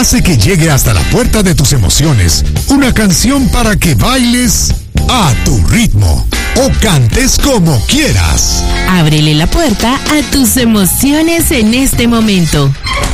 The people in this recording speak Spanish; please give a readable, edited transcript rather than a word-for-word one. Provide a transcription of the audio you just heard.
hace que llegue hasta la puerta de tus emociones una canción para que bailes a tu ritmo o cantes como quieras. Ábrele la puerta a tus emociones en este momento.